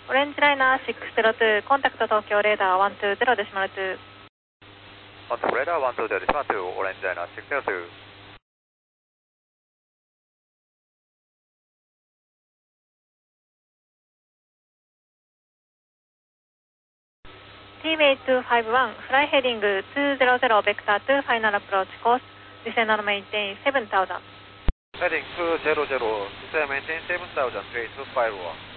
オレンジライナー602、コンタクト東京レーダー120デシマル2。 レーダー120デシマル2、オレンジライナー602。 Teammate251, fly heading 200, vector 2, final approach course, descend and maintain 7000. Heading 200, descend and maintain 7000, 3251.